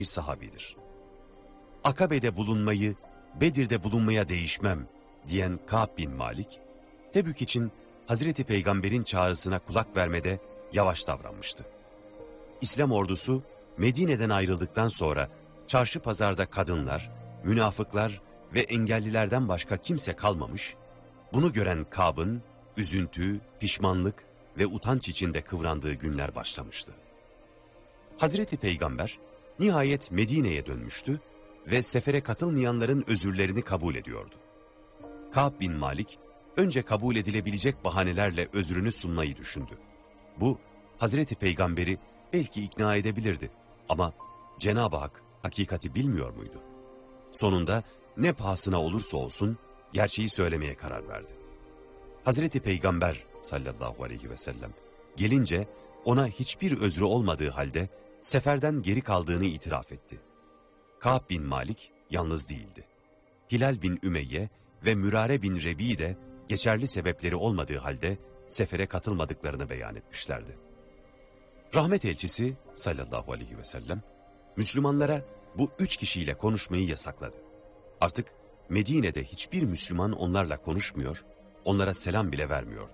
bir sahabidir. Akabe'de bulunmayı, Bedir'de bulunmaya değişmem diyen Ka'b bin Malik, Tebük için Hazreti Peygamber'in çağrısına kulak vermede yavaş davranmıştı. İslam ordusu Medine'den ayrıldıktan sonra çarşı pazarda kadınlar, münafıklar ve engellilerden başka kimse kalmamış, bunu gören Ka'b'ın üzüntü, pişmanlık ve utanç içinde kıvrandığı günler başlamıştı. Hazreti Peygamber nihayet Medine'ye dönmüştü ve sefere katılmayanların özürlerini kabul ediyordu. Ka'b bin Malik önce kabul edilebilecek bahanelerle özrünü sunmayı düşündü. Bu Hazreti Peygamber'i belki ikna edebilirdi ama Cenab-ı Hak hakikati bilmiyor muydu? Sonunda ne pahasına olursa olsun gerçeği söylemeye karar verdi. Hazreti Peygamber sallallahu aleyhi ve sellem gelince ona hiçbir özrü olmadığı halde seferden geri kaldığını itiraf etti. Ka'b bin Malik yalnız değildi. Hilal bin Ümeyye ve Mürare bin Rebi de geçerli sebepleri olmadığı halde sefere katılmadıklarını beyan etmişlerdi. Rahmet elçisi sallallahu aleyhi ve sellem Müslümanlara bu 3 kişiyle konuşmayı yasakladı. Artık Medine'de hiçbir Müslüman onlarla konuşmuyor, onlara selam bile vermiyordu.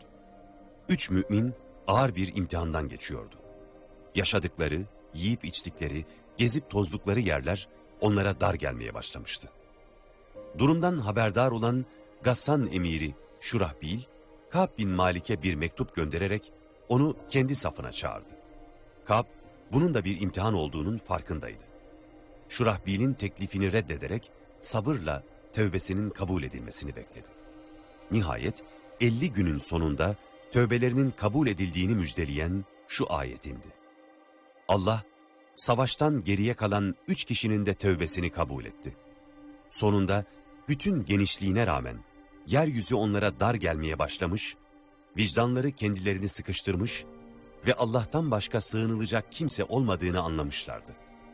3 mümin ağır bir imtihandan geçiyordu. Yaşadıkları, yiyip içtikleri, gezip tozdukları yerler onlara dar gelmeye başlamıştı. Durumdan haberdar olan Gassan emiri Şurahbil, Ka'b bin Malik'e bir mektup göndererek onu kendi safına çağırdı. Ka'b bunun da bir imtihan olduğunun farkındaydı. Şurahbil'in teklifini reddederek sabırla tövbesinin kabul edilmesini bekledi. Nihayet 50 günün sonunda tövbelerinin kabul edildiğini müjdeleyen şu ayet indi. Allah, savaştan geriye kalan 3 kişinin de tövbesini kabul etti. Sonunda bütün genişliğine rağmen yeryüzü onlara dar gelmeye başlamış, vicdanları kendilerini sıkıştırmış ve Allah'tan başka sığınılacak kimse olmadığını anlamışlardı.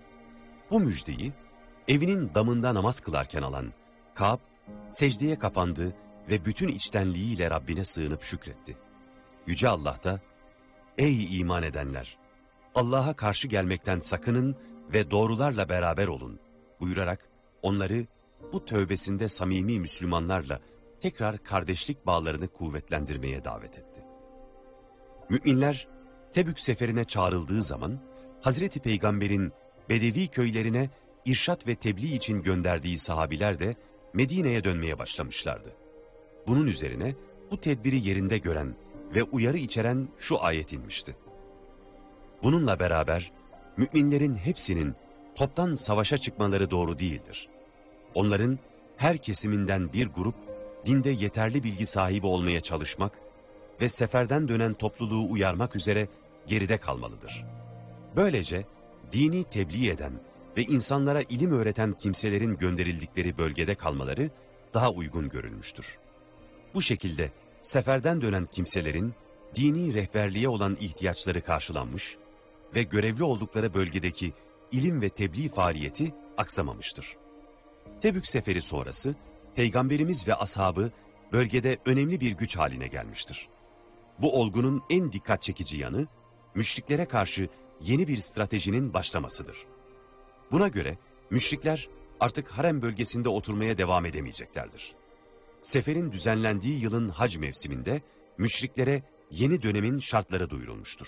Bu müjdeyi evinin damında namaz kılarken alan Ka'b, secdeye kapandı ve bütün içtenliğiyle Rabbine sığınıp şükretti. Yüce Allah da, "Ey iman edenler! Allah'a karşı gelmekten sakının ve doğrularla beraber olun" buyurarak onları bu tövbesinde samimi Müslümanlarla tekrar kardeşlik bağlarını kuvvetlendirmeye davet etti. Müminler Tebük seferine çağrıldığı zaman Hazreti Peygamber'in Bedevi köylerine irşat ve tebliğ için gönderdiği sahabiler de Medine'ye dönmeye başlamışlardı. Bunun üzerine bu tedbiri yerinde gören ve uyarı içeren şu ayet inmişti. Bununla beraber müminlerin hepsinin toptan savaşa çıkmaları doğru değildir. Onların her kesiminden bir grup dinde yeterli bilgi sahibi olmaya çalışmak ve seferden dönen topluluğu uyarmak üzere geride kalmalıdır. Böylece dini tebliğ eden ve insanlara ilim öğreten kimselerin gönderildikleri bölgede kalmaları daha uygun görülmüştür. Bu şekilde seferden dönen kimselerin dini rehberliğe olan ihtiyaçları karşılanmış ve görevli oldukları bölgedeki ilim ve tebliğ faaliyeti aksamamıştır. Tebük seferi sonrası Peygamberimiz ve ashabı bölgede önemli bir güç haline gelmiştir. Bu olgunun en dikkat çekici yanı müşriklere karşı yeni bir stratejinin başlamasıdır. Buna göre müşrikler artık harem bölgesinde oturmaya devam edemeyeceklerdir. Seferin düzenlendiği yılın hac mevsiminde müşriklere yeni dönemin şartları duyurulmuştur.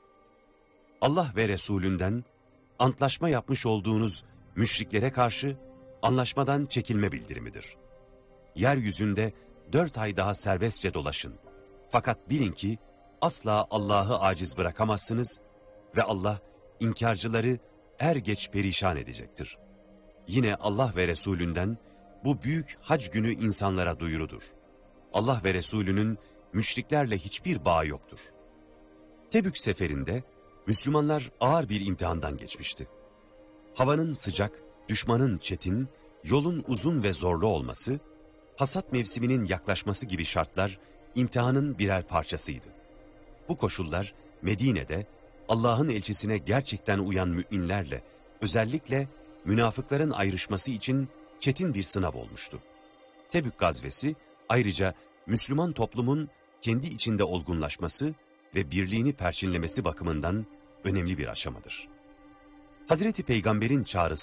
Allah ve Resulünden antlaşma yapmış olduğunuz müşriklere karşı anlaşmadan çekilme bildirimidir. Yeryüzünde 4 ay daha serbestçe dolaşın. Fakat bilin ki asla Allah'ı aciz bırakamazsınız ve Allah inkarcıları er geç perişan edecektir. Yine Allah ve Resulünden bu büyük hac günü insanlara duyurudur. Allah ve Resulünün müşriklerle hiçbir bağı yoktur. Tebük seferinde Müslümanlar ağır bir imtihandan geçmişti. Havanın sıcak, düşmanın çetin, yolun uzun ve zorlu olması, hasat mevsiminin yaklaşması gibi şartlar imtihanın birer parçasıydı. Bu koşullar Medine'de Allah'ın elçisine gerçekten uyan müminlerle, özellikle münafıkların ayrışması için çetin bir sınav olmuştu. Tebük gazvesi ayrıca Müslüman toplumun kendi içinde olgunlaşması ve birliğini perçinlemesi bakımından önemli bir aşamadır. Hazreti Peygamber'in çağrısı